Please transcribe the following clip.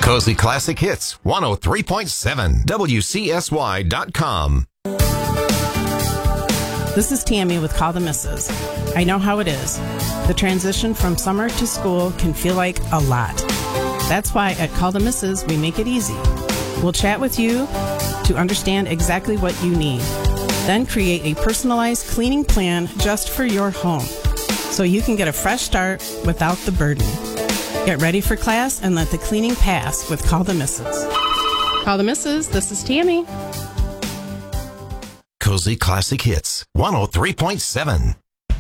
Cozy Classic Hits, 103.7, WCSY.com. This is Tammy with Call the Missus. I know how it is. The transition from summer to school can feel like a lot. That's why at Call the Missus, we make it easy. We'll chat with you to understand exactly what you need. Then create a personalized cleaning plan just for your home, so you can get a fresh start without the burden. Get ready for class and let the cleaning pass with Call the Missus. Call the Missus, this is Tammy. Cozy Classic Hits, 103.7.